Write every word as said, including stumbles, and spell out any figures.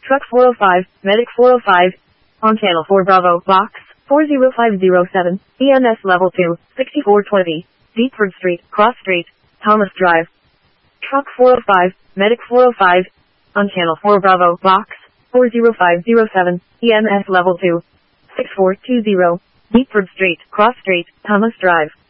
Truck four oh five, Medic four oh five, on Channel four Bravo, Box four oh five oh seven, E M S Level two, sixty-four twenty, Deepford Street, Cross Street, Thomas Drive. Truck four oh five, Medic four oh five, on Channel four Bravo, Box four oh five oh seven, E M S Level two, sixty-four twenty, Deepford Street, Cross Street, Thomas Drive.